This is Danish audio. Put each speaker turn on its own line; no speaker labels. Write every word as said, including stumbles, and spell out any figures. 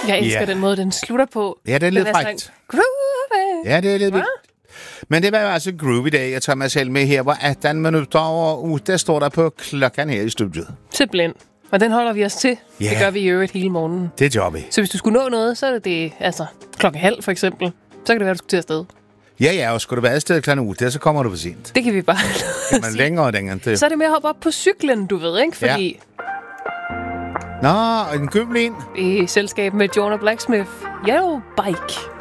Jeg elsker
Ja.
den måde, den slutter på.
Ja, det er lidt
Den
frækt.
sådan, groovy.
Ja, det er lidt
Hva?
vildt. Men det var jo altså Groovy Day. Jeg tager mig selv med her, hvor atten minutter over otte står der på klokken her i studiet.
Simpelthen. Og den holder vi os til.
Ja.
Det gør vi i øvrigt hele morgenen.
Det gør vi.
Så hvis du skulle nå noget, så er det det, altså klokken halv for eksempel. Så kan det være, du skulle til afsted.
Ja, ja, og skulle du være afsted klokken otte, så kommer du for sent.
Det kan vi bare
Men længere dengang det.
Så er det med at hoppe op på cyklen, du ved, ikke? Fordi
Nå, en købel en.
i selskab med Jonah Blacksmith, Yellow Bike.